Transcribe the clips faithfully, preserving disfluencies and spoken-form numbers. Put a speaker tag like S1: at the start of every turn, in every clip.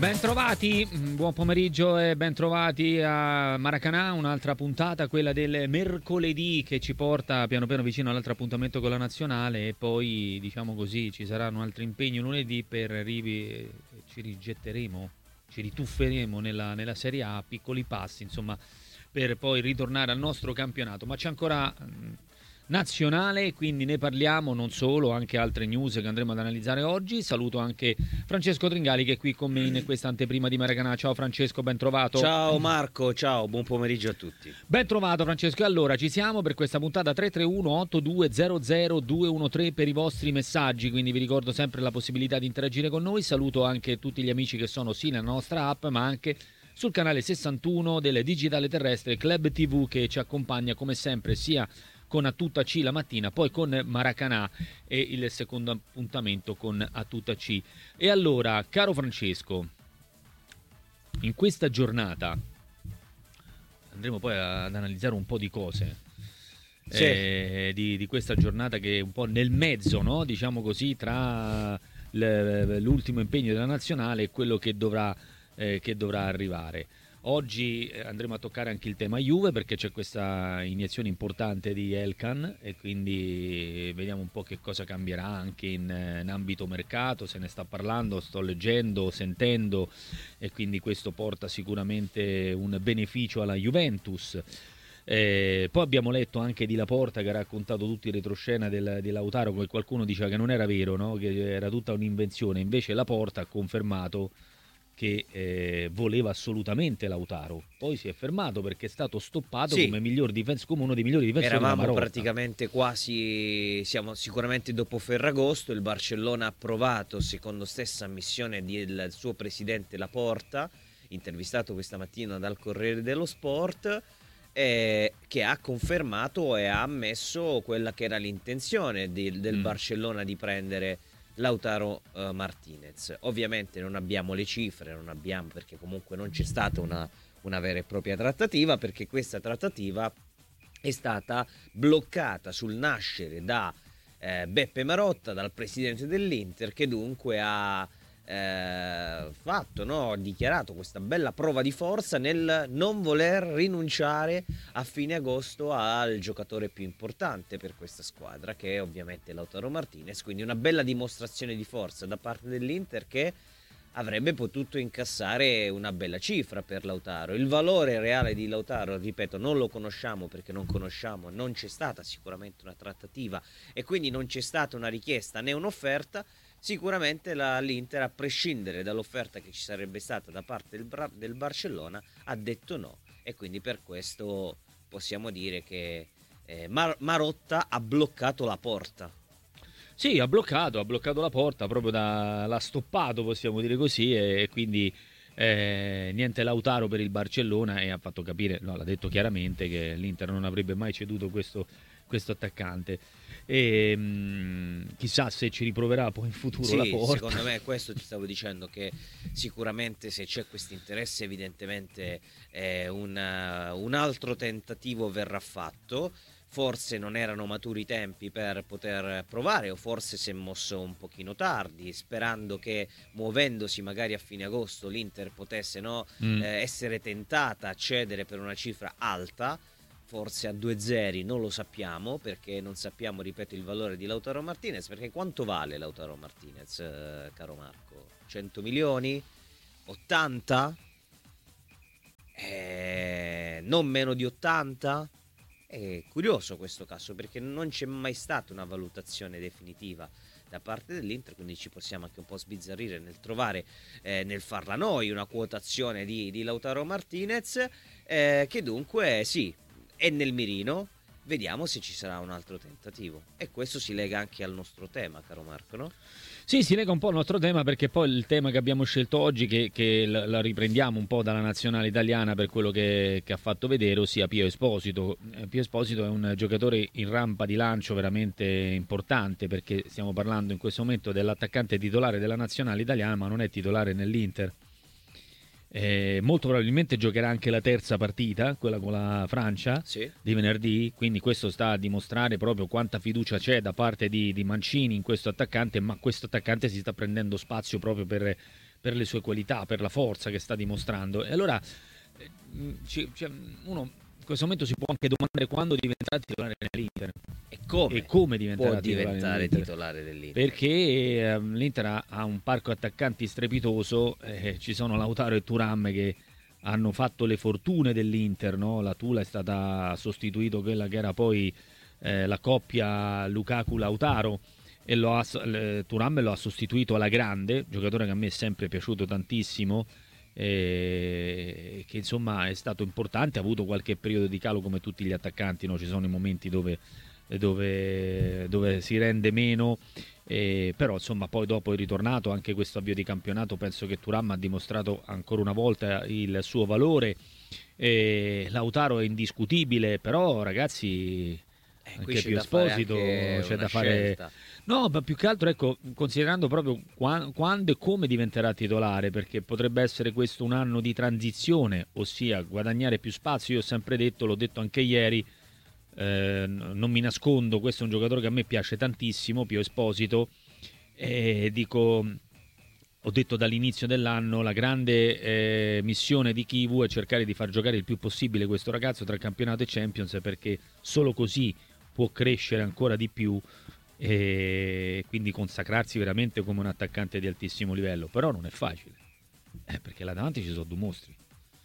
S1: Bentrovati, buon pomeriggio e bentrovati a Maracanã, un'altra puntata, quella del mercoledì, che ci porta piano piano vicino all'altro appuntamento con la nazionale, e poi, diciamo così, ci saranno altri impegni lunedì per rivi, ci rigetteremo, ci ritufferemo nella, nella Serie A, piccoli passi, insomma, per poi ritornare al nostro campionato. Ma c'è ancora mh, nazionale, quindi ne parliamo, non solo, anche altre news che andremo ad analizzare oggi. Saluto anche Francesco Tringali che è qui con me in questa anteprima di Maracanã. Ciao Francesco, ben trovato.
S2: Ciao Marco, ciao, buon pomeriggio a tutti.
S1: Ben trovato Francesco. E allora ci siamo per questa puntata. Tre tre uno otto due zero zero due uno tre per i vostri messaggi, quindi vi ricordo sempre la possibilità di interagire con noi. Saluto anche tutti gli amici che sono sì nella nostra app, ma anche sul canale sessantuno del Digitale Terrestre Club tivù, che ci accompagna come sempre sia con A Tutta C la mattina, poi con Maracanã e il secondo appuntamento con A Tutta C. E allora, caro Francesco, in questa giornata andremo poi ad analizzare un po' di cose. Sì. Eh, di, di questa giornata che è un po' nel mezzo, no? Diciamo così, tra l'ultimo impegno della nazionale e quello che dovrà, eh, che dovrà arrivare. Oggi andremo a toccare anche il tema Juve, perché c'è questa iniezione importante di Elkan e quindi vediamo un po' che cosa cambierà anche in, in ambito mercato. Se ne sta parlando, sto leggendo, sentendo, e quindi questo porta sicuramente un beneficio alla Juventus. Eh, poi abbiamo letto anche di Laporta che ha raccontato tutti i retroscena del, di Lautaro, che qualcuno diceva che non era vero, no? Che era tutta un'invenzione. Invece Laporta ha confermato che eh, voleva assolutamente Lautaro, poi si è fermato perché è stato stoppato, sì, come miglior difens- come uno dei migliori difensori della
S2: Eravamo
S1: Marotta.
S2: praticamente quasi, siamo sicuramente dopo Ferragosto. Il Barcellona ha approvato, secondo stessa ammissione del suo presidente Laporta, intervistato questa mattina dal Corriere dello Sport, eh, che ha confermato e ha ammesso quella che era l'intenzione di, del mm. Barcellona di prendere Lautaro uh, Martinez. Ovviamente non abbiamo le cifre, non abbiamo, perché comunque non c'è stata una, una vera e propria trattativa, perché questa trattativa è stata bloccata sul nascere da eh, Beppe Marotta, dal presidente dell'Inter, che dunque ha eh, fatto, no, ha dichiarato questa bella prova di forza nel non voler rinunciare a fine agosto al giocatore più importante per questa squadra, che è ovviamente Lautaro Martinez. Quindi una bella dimostrazione di forza da parte dell'Inter, che avrebbe potuto incassare una bella cifra per Lautaro. Il valore reale di Lautaro, ripeto, non lo conosciamo, perché non conosciamo, non c'è stata sicuramente una trattativa e quindi non c'è stata una richiesta né un'offerta. Sicuramente la, l'Inter, a prescindere dall'offerta che ci sarebbe stata da parte del, Bra- del Barcellona, ha detto no, e quindi per questo possiamo dire che eh, Mar- Marotta ha bloccato la porta.
S1: Sì, ha bloccato, ha bloccato la porta, proprio da, l'ha stoppato, possiamo dire così, e, e quindi eh, niente Lautaro per il Barcellona, e ha fatto capire, no, l'ha detto chiaramente, che l'Inter non avrebbe mai ceduto questo, questo attaccante. E mh, chissà se ci riproverà poi in futuro,
S2: sì,
S1: la porta.
S2: Secondo me questo ti stavo dicendo, che sicuramente se c'è questo interesse evidentemente eh, un, uh, un altro tentativo verrà fatto. Forse non erano maturi i tempi per poter provare, o forse si è mosso un pochino tardi, sperando che muovendosi magari a fine agosto l'Inter potesse, no, mm. eh, essere tentata a cedere per una cifra alta, forse a due zeri, non lo sappiamo, perché non sappiamo, ripeto, il valore di Lautaro Martinez. Perché quanto vale Lautaro Martinez, eh, caro Marco? cento milioni? ottanta? Eh, non meno di ottanta? È curioso questo caso, perché non c'è mai stata una valutazione definitiva da parte dell'Inter, quindi ci possiamo anche un po' sbizzarrire nel trovare, eh, nel farla noi, una quotazione di, di Lautaro Martinez, eh, che dunque sì, è nel mirino. Vediamo se ci sarà un altro tentativo, e questo si lega anche al nostro tema, caro Marco, no?
S1: Sì, si lega un po' al nostro tema, perché poi il tema che abbiamo scelto oggi, che, che la, la riprendiamo un po' dalla nazionale italiana per quello che, che ha fatto vedere, ossia Pio Esposito. Eh, Pio Esposito è un giocatore in rampa di lancio veramente importante, perché stiamo parlando in questo momento dell'attaccante titolare della nazionale italiana, ma non è titolare nell'Inter. Eh, molto probabilmente giocherà anche la terza partita, quella con la Francia,
S2: sì,
S1: di venerdì, quindi questo sta a dimostrare proprio quanta fiducia c'è da parte di, di Mancini in questo attaccante, ma questo attaccante si sta prendendo spazio proprio per, per le sue qualità, per la forza che sta dimostrando. E allora eh, ci, cioè, uno in questo momento si può anche domandare quando diventerà titolare dell'Inter
S2: e come,
S1: e come diventerà
S2: può
S1: titolare
S2: diventare
S1: dell'Inter.
S2: titolare dell'Inter,
S1: perché eh, l'Inter ha, ha un parco attaccanti strepitoso, eh, ci sono Lautaro e Thuram che hanno fatto le fortune dell'Inter, no? La Tula è stata sostituito quella che era poi eh, la coppia Lukaku-Lautaro, e lo ha, eh, Thuram lo ha sostituito alla grande, giocatore che a me è sempre piaciuto tantissimo, eh, che insomma è stato importante, ha avuto qualche periodo di calo come tutti gli attaccanti, no? Ci sono i momenti dove, dove, dove si rende meno, eh, però insomma poi dopo è ritornato. Anche questo avvio di campionato penso che Thuram ha dimostrato ancora una volta il suo valore, eh, Lautaro è indiscutibile, però ragazzi
S2: eh,
S1: anche Pio Esposito c'è da fare, no, ma più che altro ecco, considerando proprio qua, quando e come diventerà titolare, perché potrebbe essere questo un anno di transizione, ossia guadagnare più spazio. Io ho sempre detto, l'ho detto anche ieri, eh, non mi nascondo, questo è un giocatore che a me piace tantissimo, Pio Esposito, e dico, ho detto dall'inizio dell'anno, la grande eh, missione di Kivu è cercare di far giocare il più possibile questo ragazzo tra campionato e Champions, perché solo così può crescere ancora di più e quindi consacrarsi veramente come un attaccante di altissimo livello. Però non è facile, eh, perché là davanti ci sono due mostri.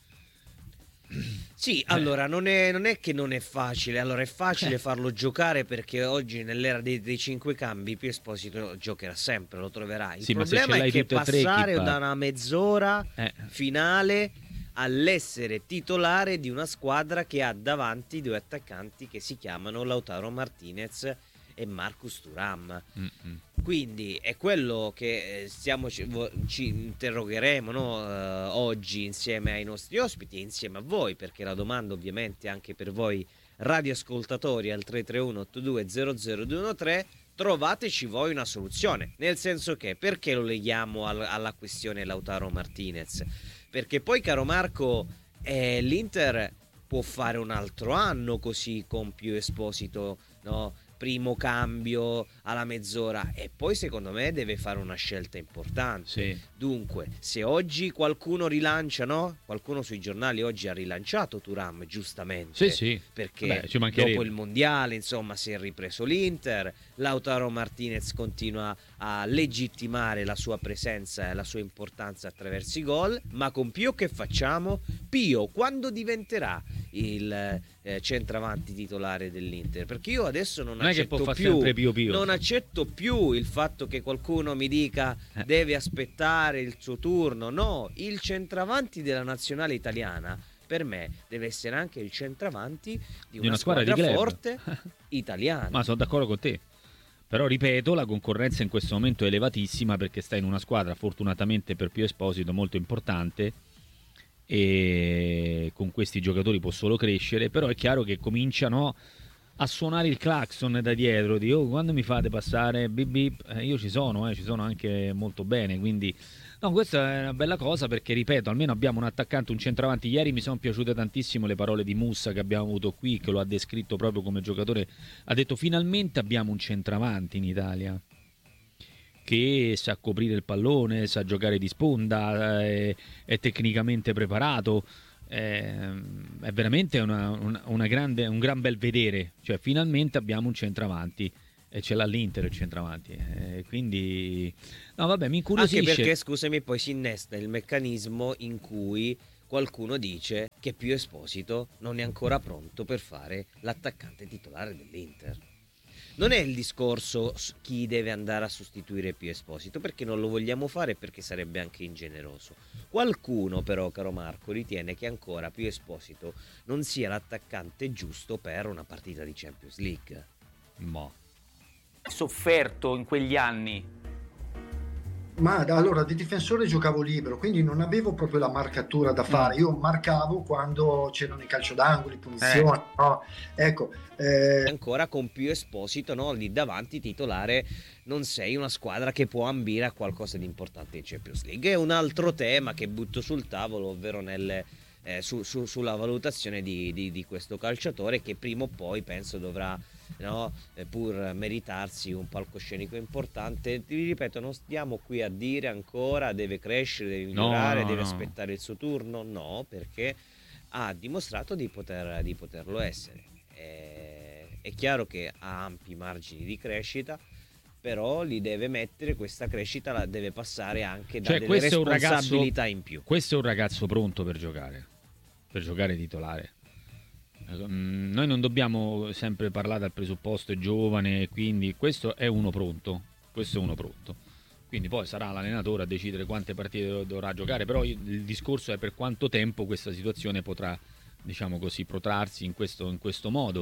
S2: Sì, allora non è, non è che non è facile, allora è facile
S1: Eh.
S2: farlo giocare perché oggi nell'era dei, dei cinque cambi Pio Esposito giocherà sempre, lo troverai. Il
S1: Sì, ma se ce
S2: problema è
S1: l'hai
S2: che
S1: tutte e tre,
S2: passare
S1: chi fa?
S2: da una mezz'ora
S1: Eh.
S2: finale all'essere titolare di una squadra che ha davanti due attaccanti che si chiamano Lautaro Martinez e Marcus Thuram.
S1: Mm-mm.
S2: Quindi è quello che eh, stiamo, ci, vo- ci interrogheremo, no? eh, oggi insieme ai nostri ospiti e insieme a voi, perché la domanda ovviamente anche per voi radioascoltatori al tre tre uno otto due zero zero due uno tre, trovateci voi una soluzione, nel senso che perché lo leghiamo al- alla questione Lautaro Martinez? Perché poi, caro Marco, eh, l'Inter può fare un altro anno così con Pio Esposito, no? Primo cambio alla mezz'ora, e poi secondo me deve fare una scelta importante.
S1: Sì.
S2: Dunque, se oggi qualcuno rilancia, no? Qualcuno sui giornali oggi ha rilanciato Thuram, giustamente.
S1: Sì, sì.
S2: Perché
S1: Vabbè, ci mancherebbe.
S2: dopo il mondiale, insomma, si è ripreso l'Inter. Lautaro Martinez continua a legittimare la sua presenza e la sua importanza attraverso i gol. Ma con Pio che facciamo? Pio, quando diventerà il eh, centravanti titolare dell'Inter? Perché io adesso non,
S1: Non è che può
S2: accetto
S1: fare
S2: più,
S1: sempre Pio Pio.
S2: non accetto più il fatto che qualcuno mi dica
S1: Eh.
S2: deve aspettare il suo turno. No, il centravanti della nazionale italiana per me deve essere anche il centravanti di una,
S1: una squadra
S2: squadra,
S1: di club
S2: forte italiana.
S1: Ma sono d'accordo con te. Però ripeto, la concorrenza in questo momento è elevatissima, perché sta in una squadra fortunatamente per Pio Esposito molto importante, e con questi giocatori può solo crescere. Però è chiaro che cominciano a suonare il clacson da dietro di oh, quando mi fate passare bip bip, eh, io ci sono, eh, ci sono anche molto bene, quindi no, questa è una bella cosa, perché ripeto, almeno abbiamo un attaccante, un centravanti. Ieri mi sono piaciute tantissimo le parole di Mussa che abbiamo avuto qui, che lo ha descritto proprio come giocatore. Ha detto finalmente abbiamo un centravanti in Italia che sa coprire il pallone, sa giocare di sponda, è, è tecnicamente preparato, è, è veramente una, una, una grande, un gran bel vedere. Cioè finalmente abbiamo un centravanti, e ce l'ha l'Inter il centravanti, eh, quindi no vabbè, mi incuriosisce.
S2: Anche perché, scusami, poi si innesta il meccanismo in cui qualcuno dice che Pio Esposito non è ancora pronto per fare l'attaccante titolare dell'Inter. Non è il discorso chi deve andare a sostituire Pio Esposito, perché non lo vogliamo fare, perché sarebbe anche ingeneroso. Qualcuno però, caro Marco, ritiene che ancora Pio Esposito non sia l'attaccante giusto per una partita di Champions League.
S1: Mo.
S3: Sofferto in quegli anni?
S4: Ma allora, di difensore giocavo libero, quindi non avevo proprio la marcatura da fare. Io marcavo quando c'erano i calcio d'angolo, punizioni,
S3: Eh.
S4: no? Ecco, eh,
S2: Ancora con Pio Esposito, no, lì davanti titolare, non sei una squadra che può ambire a qualcosa di importante in Champions League. È un altro tema che butto sul tavolo, ovvero nelle, eh, su, su, sulla valutazione di, di, di questo calciatore, che prima o poi penso dovrà no? Eh, pur meritarsi un palcoscenico importante. Ti ripeto, non stiamo qui a dire ancora deve crescere, deve migliorare,
S1: No, no,
S2: deve
S1: no.
S2: aspettare il suo turno, no, perché ha dimostrato di, poter, di poterlo essere. Eh, è chiaro che ha ampi margini di crescita, però li deve mettere, questa crescita la deve passare anche da
S1: Cioè,
S2: delle
S1: questo è un
S2: responsabilità
S1: ragazzo,
S2: in più.
S1: questo è un ragazzo pronto per giocare, per giocare titolare. Mm, Noi non dobbiamo sempre parlare dal presupposto è giovane, quindi questo è uno pronto, questo è uno pronto. Quindi poi sarà l'allenatore a decidere quante partite dovrà giocare, però il discorso è per quanto tempo questa situazione potrà, diciamo così, protrarsi in questo, in questo modo.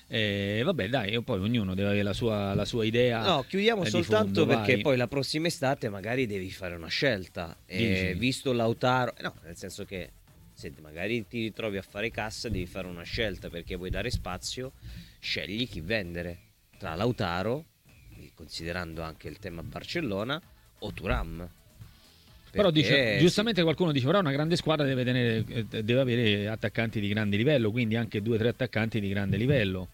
S1: E vabbè, dai, poi ognuno deve avere la sua, la sua idea.
S2: No, chiudiamo
S1: eh, di
S2: soltanto
S1: fondo,
S2: perché
S1: vai.
S2: poi la prossima estate magari devi fare una scelta. E
S1: Dici?
S2: visto Lautaro, eh no, nel senso che se magari ti ritrovi a fare cassa, devi fare una scelta perché vuoi dare spazio, scegli chi vendere tra Lautaro, considerando anche il tema Barcellona, o Thuram.
S1: Però
S2: Perché
S1: dice,
S2: sì,
S1: giustamente qualcuno dice, però una grande squadra deve, tenere, eh, deve avere attaccanti di grande livello, quindi anche due o tre attaccanti di grande livello.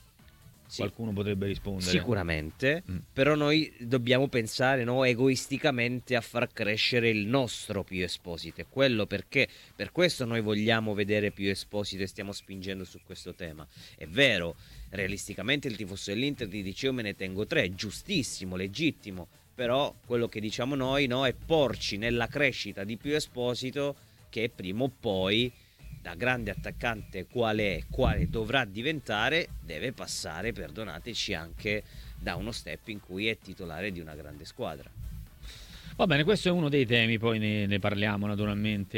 S2: sì,
S1: Qualcuno potrebbe rispondere.
S2: sicuramente,
S1: Mm.
S2: però noi dobbiamo pensare, no, egoisticamente a far crescere il nostro Pio Esposito. È quello perché per questo noi vogliamo vedere Pio Esposito e stiamo spingendo su questo tema. È vero, realisticamente il tifoso dell'Inter ti dice io me ne tengo tre, giustissimo, legittimo, però quello che diciamo noi, no, è porci nella crescita di Pio Esposito che prima o poi, da grande attaccante quale è, quale dovrà diventare, deve passare, perdonateci, anche da uno step in cui è titolare di una grande squadra.
S1: Va bene, questo è uno dei temi, poi ne, ne parliamo naturalmente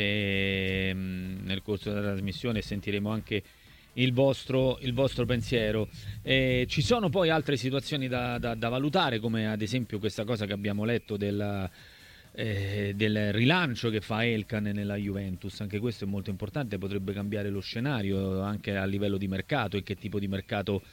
S1: ehm, nel corso della trasmissione e sentiremo anche il vostro, il vostro pensiero. Eh, ci sono poi altre situazioni da, da- da valutare, come ad esempio questa cosa che abbiamo letto della, eh, del rilancio che fa Elkan nella Juventus. Anche questo è molto importante, potrebbe cambiare lo scenario anche a livello di mercato e che tipo di mercato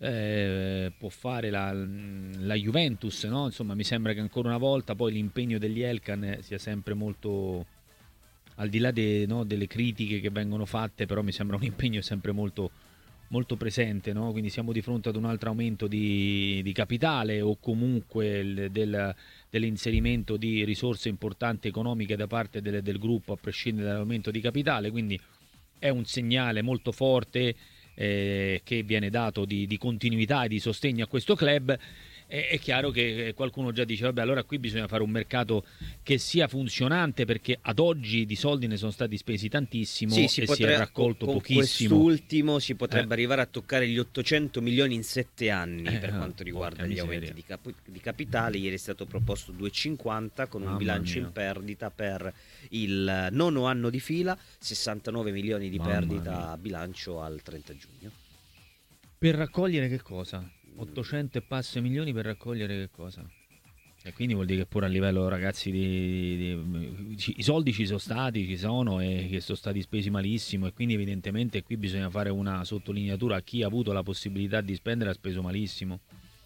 S1: eh, può fare la, la Juventus, no? Insomma, mi sembra che ancora una volta poi l'impegno degli Elkan sia sempre molto, al di là de- no, delle critiche che vengono fatte, però mi sembra un impegno sempre molto, molto presente, no? Quindi siamo di fronte ad un altro aumento di, di capitale o comunque il- del, dell'inserimento di risorse importanti economiche da parte del, del gruppo a prescindere dall'aumento di capitale, quindi è un segnale molto forte eh, che viene dato di, di continuità e di sostegno a questo club. È, è chiaro che qualcuno già dice vabbè, allora qui bisogna fare un mercato che sia funzionante, perché ad oggi di soldi ne sono stati spesi tantissimo
S2: Sì,
S1: e
S2: si,
S1: si è raccolto
S2: con
S1: pochissimo.
S2: quest'ultimo si potrebbe
S1: Eh.
S2: arrivare a toccare gli ottocento milioni in sette anni
S1: Eh,
S2: per
S1: no,
S2: quanto riguarda
S1: porca
S2: gli
S1: miseria.
S2: aumenti di, cap- di capitale. Ieri è stato proposto due virgola cinquanta con un
S1: Mamma
S2: bilancio
S1: mia.
S2: in perdita per il nono anno di fila, sessantanove milioni di
S1: Mamma
S2: perdita
S1: mia.
S2: a bilancio al trenta giugno.
S1: Per raccogliere che cosa? ottocento e passa milioni per raccogliere che cosa? E quindi vuol dire che pure a livello, ragazzi, di, di- ci- i soldi ci sono stati, ci sono e che sono stati spesi malissimo, e quindi evidentemente qui bisogna fare una sottolineatura a chi ha avuto la possibilità di spendere ha speso malissimo.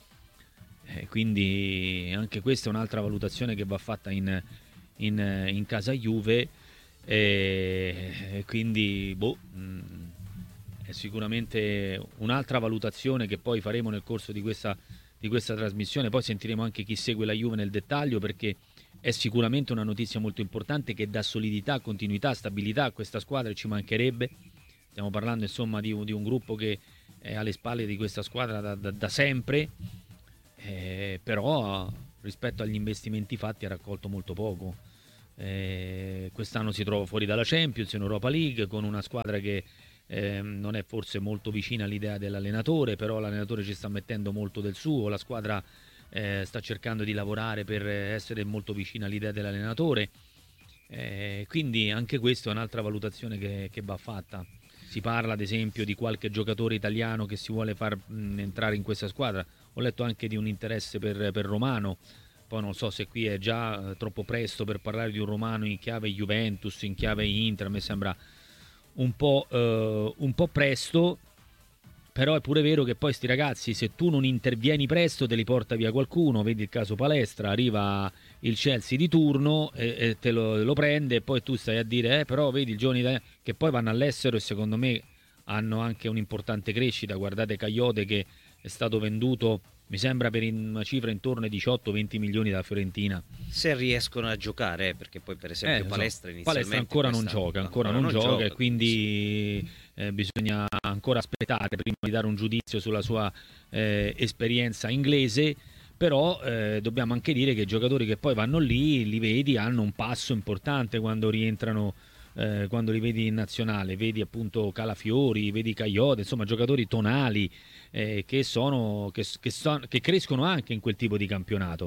S1: E quindi anche questa è un'altra valutazione che va fatta in, in, in casa Juve, e, e quindi boh, mh, è sicuramente un'altra valutazione che poi faremo nel corso di questa, di questa trasmissione. Poi sentiremo anche chi segue la Juve nel dettaglio, perché è sicuramente una notizia molto importante che dà solidità, continuità, stabilità a questa squadra, e ci mancherebbe. Stiamo parlando insomma di un, di un gruppo che è alle spalle di questa squadra da, da, da sempre, eh, però rispetto agli investimenti fatti ha raccolto molto poco. Eh, quest'anno si trova fuori dalla Champions, in Europa League, con una squadra che eh, non è forse molto vicina all'idea dell'allenatore, però l'allenatore ci sta mettendo molto del suo, la squadra eh, sta cercando di lavorare per essere molto vicina all'idea dell'allenatore, eh, quindi anche questa è un'altra valutazione che, che va fatta. Si parla ad esempio di qualche giocatore italiano che si vuole far mh, entrare in questa squadra. Ho letto anche di un interesse per, per Romano. Poi non so se qui è già eh, troppo presto per parlare di un Romano in chiave Juventus, in chiave Inter. A me sembra un po', eh, un po' presto, però è pure vero che poi sti ragazzi, se tu non intervieni presto, te li porta via qualcuno. Vedi il caso Palestra, arriva il Chelsea di turno e, e te lo, lo prende, e poi tu stai a dire eh, però vedi il giovane italiano, che poi vanno all'estero e secondo me hanno anche un'importante crescita. Guardate Caiote che è stato venduto, mi sembra, per una cifra intorno ai diciotto venti milioni da Fiorentina.
S2: Se riescono a giocare, eh, perché poi per esempio
S1: Eh,
S2: Palestra
S1: so,
S2: inizialmente
S1: Palestra ancora non
S2: questa-
S1: gioca, ancora, non, gioca, e quindi eh, bisogna ancora aspettare prima di dare un giudizio sulla sua eh, esperienza inglese. Però eh, dobbiamo anche dire che i giocatori che poi vanno lì, li vedi, hanno un passo importante quando rientrano, eh, quando li vedi in nazionale. Vedi appunto Calafiori, vedi Caiote, insomma giocatori tonali eh, che, sono, che, che, so- che crescono anche in quel tipo di campionato.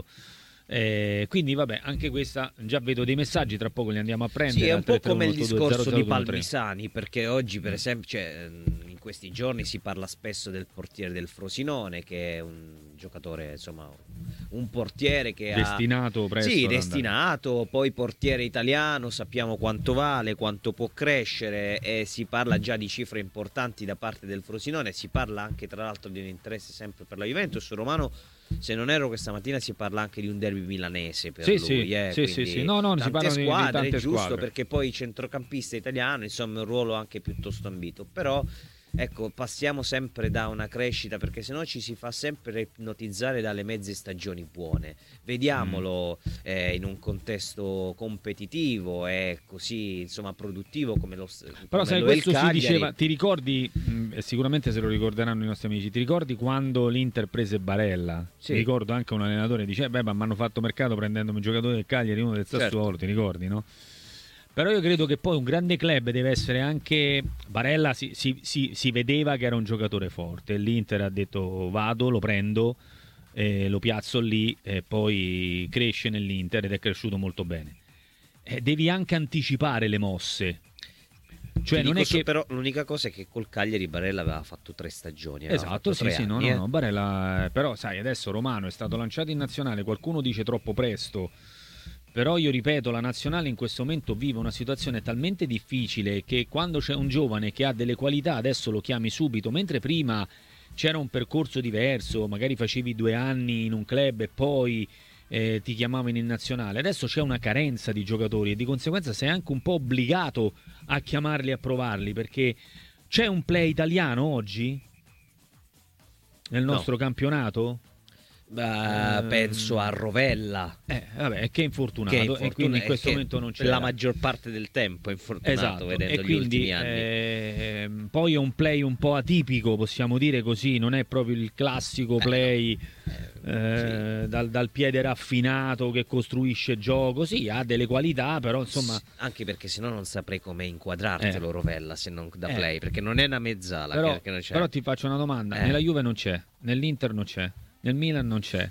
S1: Eh, quindi vabbè, anche questa, già vedo dei messaggi, tra poco li andiamo a prendere.
S2: Sì, è un
S1: al
S2: po'
S1: tre tre uno
S2: come il
S1: otto due
S2: discorso
S1: zero zero
S2: di
S1: due uno tre.
S2: Palmisani, perché oggi per esempio, cioè, in questi giorni si parla spesso del portiere del Frosinone, che è un giocatore, insomma, un portiere che
S1: Destinato
S2: ha...
S1: presto
S2: Sì,
S1: ad andare.
S2: destinato, poi portiere italiano, sappiamo quanto vale, quanto può crescere, e si parla già di cifre importanti da parte del Frosinone, si parla anche tra l'altro di un interesse sempre per la Juventus. Romano, se non erro, questa mattina si parla anche di un derby milanese per
S1: Sì,
S2: lui,
S1: sì,
S2: eh,
S1: sì, sì,
S2: quindi
S1: sì. No, no, si
S2: tante
S1: parla di- di
S2: squadre,
S1: tante
S2: giusto,
S1: squadre.
S2: perché poi centrocampista italiano, insomma, è un ruolo anche piuttosto ambito. Però ecco, passiamo sempre da una crescita, perché sennò ci si fa sempre ipnotizzare dalle mezze stagioni buone. Vediamolo
S1: Mm.
S2: eh, in un contesto competitivo e così, insomma, produttivo come lo
S1: Però
S2: come
S1: sai,
S2: lo è il
S1: questo si
S2: Cagliari.
S1: diceva, ti ricordi, mh, e sicuramente se lo ricorderanno i nostri amici, ti ricordi quando l'Inter prese Barella?
S2: Sì.
S1: Mi ricordo anche un allenatore che dice, beh, ma mi hanno fatto mercato prendendomi un giocatore del Cagliari, uno del Sassuolo,
S2: Certo.
S1: ti ricordi, no? Però io credo che poi un grande club deve essere anche... Barella si, si- si- si vedeva che era un giocatore forte, l'Inter ha detto vado, lo prendo, eh, lo piazzo lì, e poi cresce nell'Inter ed è cresciuto molto bene. Eh, devi anche anticipare le mosse. Cioè,
S2: Ti
S1: non
S2: dico
S1: è
S2: so-
S1: che...
S2: però l'unica cosa è che col Cagliari Barella aveva fatto tre stagioni, aveva
S1: Esatto,
S2: fatto
S1: sì,
S2: tre
S1: sì, no,
S2: anni,
S1: no,
S2: eh.
S1: no, Barella, eh, però sai, adesso Romano è stato lanciato in nazionale, qualcuno dice troppo presto, però io ripeto, la nazionale in questo momento vive una situazione talmente difficile che quando c'è un giovane che ha delle qualità adesso lo chiami subito, mentre prima c'era un percorso diverso, magari facevi due anni in un club e poi eh, ti chiamavano in nazionale, adesso c'è una carenza di giocatori e di conseguenza sei anche un po' obbligato a chiamarli e a provarli, perché c'è un play italiano oggi nel
S2: No.
S1: nostro campionato?
S2: Beh,
S1: Ehm,
S2: penso a Rovella,
S1: Eh, vabbè, è che è infortunato,
S2: che è
S1: e
S2: infortuna-
S1: quindi in
S2: è
S1: questo
S2: che
S1: momento non c'è.
S2: la maggior parte del tempo è infortunato,
S1: Esatto,
S2: vedendo
S1: e
S2: gli
S1: quindi
S2: ultimi anni.
S1: ehm, poi è un play un po' atipico, possiamo dire così, non è proprio il classico play eh, dal, dal piede raffinato che costruisce gioco, sì, ha delle qualità, però insomma...
S2: S- anche perché sennò non saprei come inquadrartelo
S1: Eh.
S2: Rovella, se non da
S1: Eh.
S2: play, perché non è una mezzala
S1: Però,
S2: che, che non c'è.
S1: però ti faccio una domanda,
S2: Eh.
S1: nella Juve non c'è, nell'Inter non c'è, nel Milan non c'è.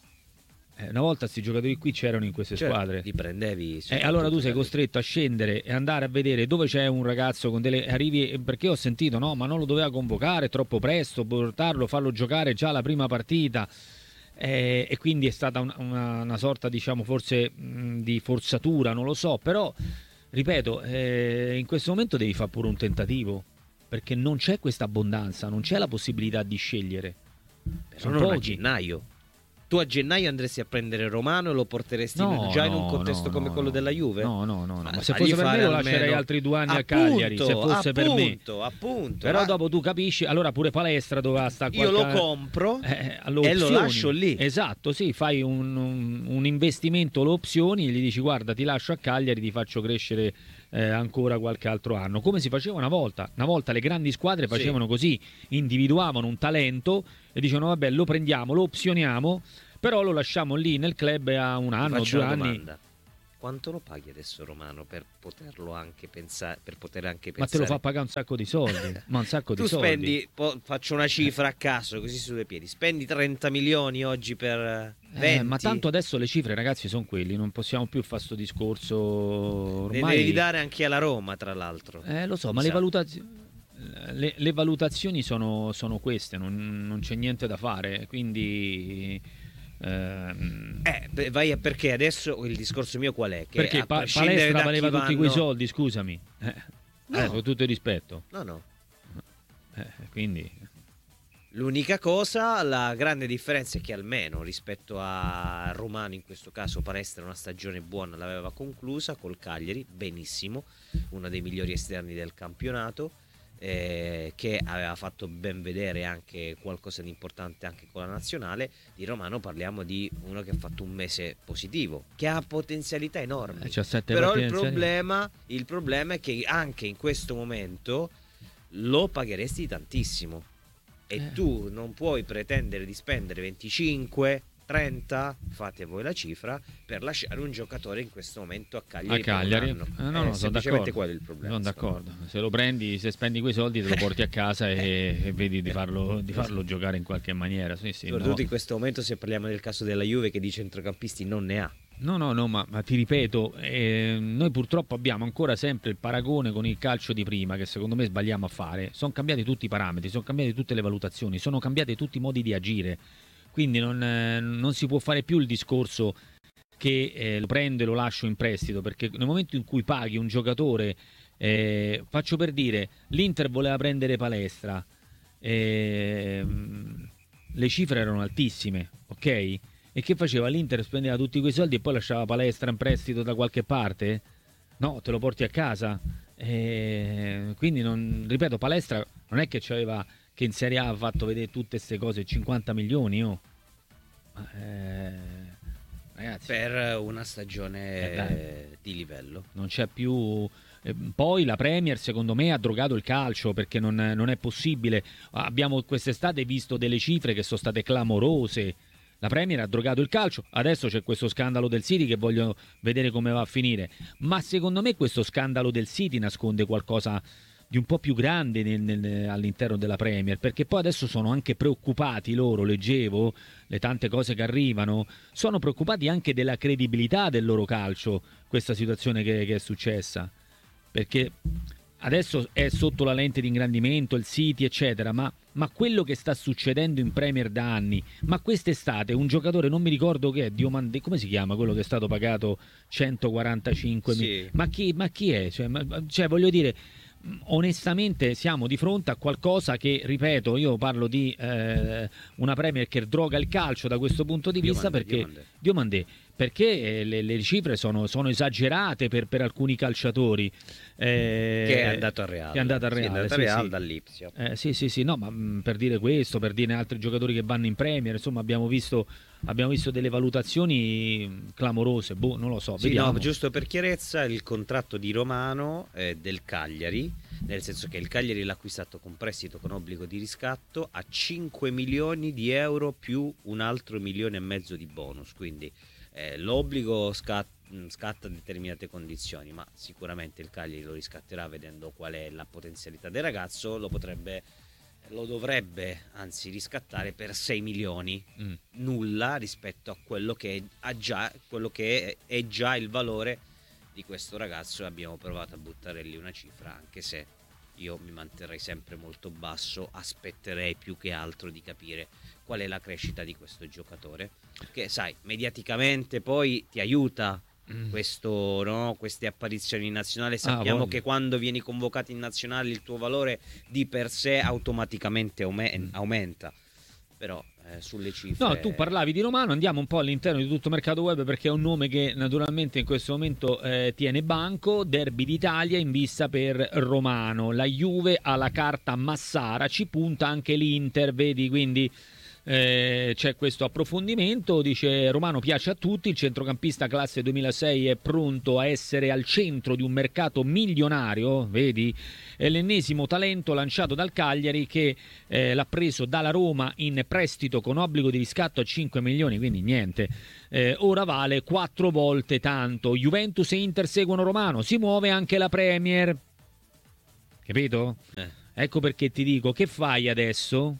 S1: Eh, una volta questi giocatori qui c'erano in queste
S2: Certo,
S1: squadre.
S2: li prendevi
S1: Eh, allora tu sei
S2: soprattutto
S1: costretto a scendere e andare a vedere dove c'è un ragazzo con delle... Arrivi, perché ho sentito, no, ma non lo doveva convocare, è troppo presto, portarlo, farlo giocare già la prima partita. Eh, e quindi è stata un- una, una sorta, diciamo, forse mh, di forzatura, non lo so, però, ripeto, eh, in questo momento devi fare pure un tentativo, perché non c'è questa abbondanza, non c'è la possibilità di scegliere.
S2: Però
S1: Sono
S2: non a
S1: pochi.
S2: gennaio. Tu a gennaio andresti a prendere Romano e lo porteresti
S1: No,
S2: in- già in un
S1: no,
S2: contesto
S1: no,
S2: come
S1: no,
S2: quello
S1: no.
S2: della Juve?
S1: No, no, no, no.
S2: Ma
S1: Ma se
S2: fagli
S1: fosse per me
S2: fare
S1: lo lascerei
S2: almeno-
S1: altri due anni a
S2: Appunto,
S1: Cagliari, se fosse per me.
S2: appunto, appunto.
S1: Però
S2: Ah,
S1: dopo tu capisci, allora pure Palestra doveva stare
S2: io lo
S1: qualche...
S2: compro
S1: Eh, alle
S2: e lo
S1: opzioni.
S2: lascio lì.
S1: Esatto, sì, fai un, un- un investimento, le opzioni, e gli dici guarda ti lascio a Cagliari, ti faccio crescere eh, ancora qualche altro anno, come si faceva una volta. Una volta le grandi squadre
S2: Sì.
S1: facevano così, individuavano un talento e dicevano vabbè lo prendiamo, lo opzioniamo, però lo lasciamo lì nel club a un
S2: Ti
S1: anno,
S2: faccio
S1: due
S2: una
S1: anni.
S2: domanda. Quanto lo paghi adesso Romano per poterlo anche pensare, per poter anche
S1: Ma te lo
S2: pensare?
S1: fa pagare un sacco di soldi, ma un sacco
S2: Tu
S1: di soldi.
S2: spendi, po- faccio una cifra a caso così su due piedi, spendi trenta milioni oggi per eh, venti.
S1: Eh, ma tanto adesso le cifre, ragazzi, sono quelli, non possiamo più fare sto discorso
S2: ne
S1: ormai.
S2: devi dare anche alla Roma, tra l'altro.
S1: Eh, lo so,
S2: Mi
S1: ma le,
S2: sa.
S1: valutazio- le, le valutazioni sono, sono queste, non, non c'è niente da fare, quindi... ehm,
S2: Eh, beh, vai a perché adesso il discorso mio qual è? Che
S1: perché
S2: a
S1: pa-
S2: prescindere
S1: Palestra
S2: da
S1: valeva
S2: chi
S1: tutti quei
S2: vanno-
S1: soldi, scusami. Eh,
S2: No.
S1: eh, con tutto il rispetto.
S2: No, no.
S1: Eh, quindi...
S2: L'unica cosa, la grande differenza è che almeno rispetto a Romano, in questo caso Palestra una stagione buona l'aveva conclusa col Cagliari, benissimo, uno dei migliori esterni del campionato. eh, che aveva fatto ben vedere anche qualcosa di importante anche con la nazionale. Di Romano parliamo di uno che ha fatto un mese positivo, che ha potenzialità enormi,
S1: eh,
S2: però il problema, il problema è che anche in questo momento lo pagheresti tantissimo e
S1: eh.
S2: tu non puoi pretendere di spendere venticinque trenta, fate voi la cifra, per lasciare un giocatore in questo momento a Cagliari.
S1: A Cagliari?
S2: Eh, no,
S1: no, no, sono d'accordo.
S2: Quello è il problema.
S1: Sono d'accordo. Se lo prendi, se spendi quei soldi, te lo porti a casa e, e vedi di farlo, di farlo giocare in qualche maniera. Sì, sì,
S2: soprattutto
S1: no.
S2: in questo momento, se parliamo del caso della Juve, che di centrocampisti non ne ha.
S1: No, no, no, ma, ma ti ripeto, eh, noi purtroppo abbiamo ancora sempre il paragone con il calcio di prima, che secondo me sbagliamo a fare. Sono cambiati tutti i parametri, sono cambiate tutte le valutazioni, sono cambiati tutti i modi di agire. Quindi non, eh, non si può fare più il discorso che eh, lo prendo e lo lascio in prestito, perché nel momento in cui paghi un giocatore, eh, faccio per dire, l'Inter voleva prendere Palestra, eh, le cifre erano altissime, ok? E che faceva? L'Inter spendeva tutti quei soldi e poi lasciava Palestra in prestito da qualche parte? No, te lo porti a casa. Eh, quindi, non, ripeto, Palestra non è che c'aveva... che in Serie A ha fatto vedere tutte queste cose, cinquanta milioni, oh. eh, ragazzi,
S2: per una stagione
S1: eh,
S2: di livello.
S1: Non c'è più... Eh, poi la Premier secondo me ha drogato il calcio, perché non, non è possibile. Abbiamo quest'estate visto delle cifre che sono state clamorose. La Premier ha drogato il calcio, adesso c'è questo scandalo del City che voglio vedere come va a finire, ma secondo me questo scandalo del City nasconde qualcosa di un po' più grande nel, nel, all'interno della Premier, perché poi adesso sono anche preoccupati loro, leggevo le tante cose che arrivano, sono preoccupati anche della credibilità del loro calcio, questa situazione che, che è successa, perché adesso è sotto la lente di ingrandimento il City eccetera, ma, ma quello che sta succedendo in Premier da anni, ma quest'estate un giocatore, non mi ricordo che è, Diomande, come si chiama quello che è stato pagato centoquarantacinque
S2: sì.
S1: mila, ma chi, ma chi è? Cioè, ma, cioè voglio dire, onestamente siamo di fronte a qualcosa che, ripeto, io parlo di eh, una Premier che droga il calcio da questo punto di vista,
S2: Diomande,
S1: perché
S2: Diomande.
S1: Diomande, perché le, le cifre sono, sono esagerate per, per alcuni calciatori, eh,
S2: che è andato a Real,
S1: che è andato a Real,
S2: sì, è andato
S1: sì,
S2: a Real
S1: sì.
S2: dall'Ipsia.
S1: Eh, sì sì sì, no, ma mh, per dire questo, per dire altri giocatori che vanno in Premier, insomma abbiamo visto, abbiamo visto delle valutazioni clamorose, boh, non lo so,
S2: sì,
S1: vediamo.
S2: no, giusto per chiarezza, il contratto di Romano è del Cagliari, nel senso che il Cagliari l'ha acquistato con prestito con obbligo di riscatto a cinque milioni di euro più un altro milione e mezzo di bonus, quindi eh, l'obbligo scatta, scatta a determinate condizioni, ma sicuramente il Cagliari lo riscatterà vedendo qual è la potenzialità del ragazzo, lo potrebbe, lo dovrebbe anzi riscattare per sei milioni, mm. nulla rispetto a quello che ha già, quello che è, è già il valore di questo ragazzo, e abbiamo provato a buttare lì una cifra, anche se io mi manterrei sempre molto basso, aspetterei più che altro di capire qual è la crescita di questo giocatore, che sai, mediaticamente poi ti aiuta mm. questo, no? Queste apparizioni in nazionale, sappiamo ah, che quando vieni convocato in nazionale il tuo valore di per sé automaticamente aume- mm. aumenta, però eh, sulle cifre...
S1: No, tu parlavi di Romano, andiamo un po' all'interno di tutto Mercato Web, perché è un nome che naturalmente in questo momento eh, tiene banco. Derby d'Italia in vista per Romano, la Juve ha la carta Massara, ci punta anche l'Inter, vedi, quindi eh, c'è questo approfondimento. Dice: Romano piace a tutti, il centrocampista classe duemilasei è pronto a essere al centro di un mercato milionario, vedi, è l'ennesimo talento lanciato dal Cagliari, che eh, l'ha preso dalla Roma in prestito con obbligo di riscatto a cinque milioni, quindi niente, eh, ora vale quattro volte tanto. Juventus e Inter seguono Romano, si muove anche la Premier, capito? Eh. Ecco perché ti dico, che fai adesso?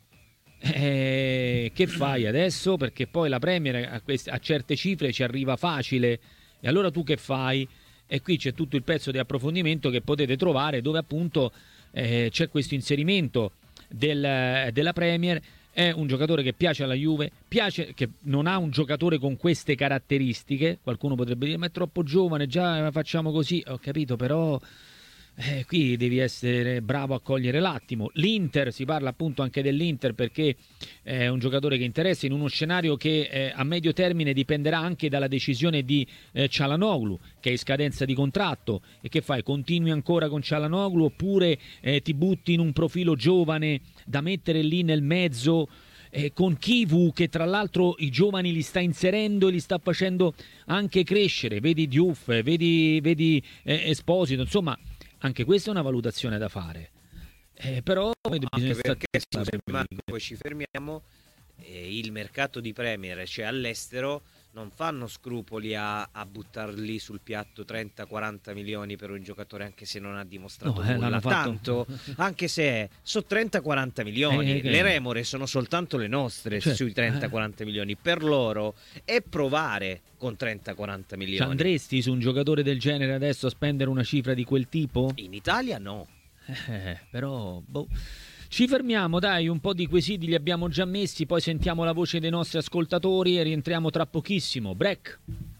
S1: Eh, che fai adesso? Perché poi la Premier a, queste, a certe cifre ci arriva facile, e allora tu che fai? E qui c'è tutto il pezzo di approfondimento che potete trovare, dove appunto eh, c'è questo inserimento del, della Premier. È un giocatore che piace alla Juve, piace, che non ha un giocatore con queste caratteristiche. Qualcuno potrebbe dire: ma è troppo giovane, già facciamo così. Ho capito, però Eh, qui devi essere bravo a cogliere l'attimo. L'Inter, si parla appunto anche dell'Inter perché è un giocatore che interessa in uno scenario che eh, a medio termine dipenderà anche dalla decisione di eh, Çalhanoğlu, che è in scadenza di contratto. E che fai? Continui ancora con Çalhanoğlu oppure eh, ti butti in un profilo giovane da mettere lì nel mezzo eh, con Chivu, che tra l'altro i giovani li sta inserendo e li sta facendo anche crescere? Vedi Diouf, vedi, vedi eh, Esposito, insomma. Anche questa è una valutazione da fare, eh, però
S2: anche perché scusami, Marco, poi ci fermiamo, eh, il mercato di Premier, cioè all'estero, non fanno scrupoli a, a buttarli sul piatto trenta quaranta milioni per un giocatore anche se non ha dimostrato
S1: no, eh,
S2: nulla,
S1: fatto...
S2: tanto anche se sono trenta quaranta milioni, eh, le remore sono soltanto le nostre, cioè, sui trenta quaranta eh. milioni, per loro è provare con trenta quaranta milioni.
S1: Cioè, andresti su un giocatore del genere adesso a spendere una cifra di quel tipo?
S2: In Italia no.
S1: Eh, però boh. Ci fermiamo, dai, un po' di quesiti li abbiamo già messi, poi sentiamo la voce dei nostri ascoltatori e rientriamo tra pochissimo. Break.